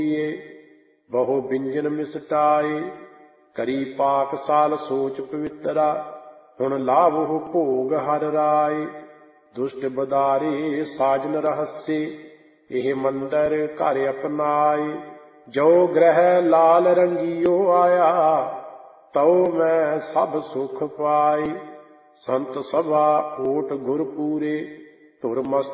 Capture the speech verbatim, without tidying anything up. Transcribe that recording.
ਬਹੁ ਬਿੰਜਨ ਮਿਸਟਾਏ। ਕਰੀ ਪਾਕਸਾਲ ਸੋਚ ਪਵਿੱਤਰਾ, ਹੁਣ ਲਾਵਹੁ ਭੋਗ ਹਰਿ ਰਾਏ। ਦੁਸ਼ਟ ਬਦਾਰੇ ਸਾਜਨ ਰਹੱਸੇ, ਇਹ ਮੰਦਰ ਘਰ ਅਪਨਾਏ। ਜੋ ਗ੍ਰਹਿ ਲਾਲ ਰੰਗੀਓ ਆਇਆ, ਤਉ ਮੈਂ ਸਭ ਸੁਖ ਪਾਏ। ਸੰਤ ਸਭਾ ਓਟ ਗੁਰ ਪੂਰੇ, ਧੁਰ ਮਸਤ